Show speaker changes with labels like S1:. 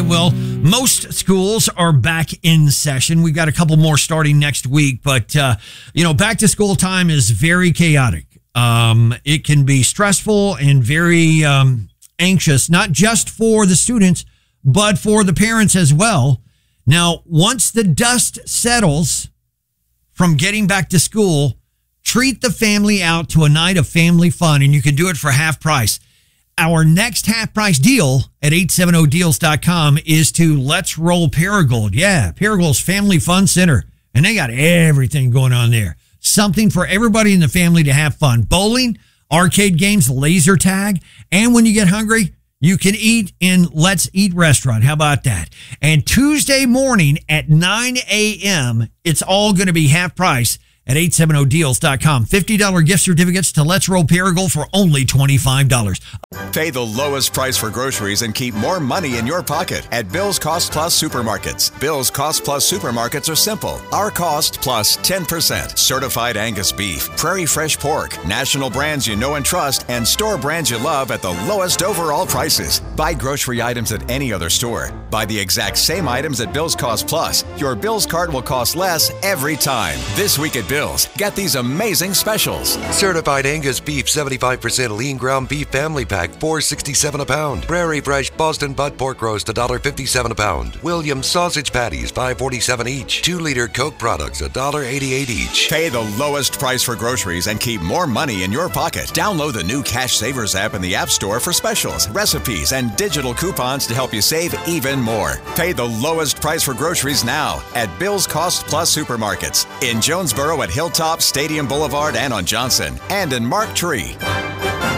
S1: Well, most schools are back in session. We've got a couple more starting next week, but, back to school time is very chaotic. It can be stressful and very anxious, not just for the students, but for the parents as well. Now, once the dust settles from getting back to school, treat the family out to a night of family fun, and you can do it for half price. Our next half price deal at 870deals.com is to Let's Roll Paragould. Yeah, Paragold's Family Fun Center, and they got everything going on there. Something for everybody in the family to have fun. Bowling, arcade games, laser tag, and when you get hungry, you can eat in Let's Eat Restaurant. How about that? And Tuesday morning at 9 a.m., it's all going to be half price at 870deals.com. $50 gift certificates to Let's Roll Paragould for only $25.
S2: Pay the lowest price for groceries and keep more money in your pocket at Bill's Cost Plus Supermarkets. Bill's Cost Plus Supermarkets are simple. Our cost plus 10%. Certified Angus beef, Prairie Fresh pork, national brands you know and trust, and store brands you love at the lowest overall prices. Buy grocery items at any other store. Buy the exact same items at Bill's Cost Plus. Your Bill's cart will cost less every time. This week at Bill's, get these amazing specials.
S3: Certified Angus beef, 75% lean ground beef family pack, $4.67 a pound. Prairie Fresh Boston butt pork roast, $1.57 a pound. Williams sausage patties, $5.47 each. 2-liter Coke products, $1.88 each.
S2: Pay the lowest price for groceries and keep more money in your pocket. Download the new Cash Savers app in the App Store for specials, recipes, and digital coupons to help you save even more. Pay the lowest price for groceries now at Bill's Cost Plus Supermarkets in Jonesboro at Hilltop, Stadium Boulevard, and on Johnson, and in Mark Tree.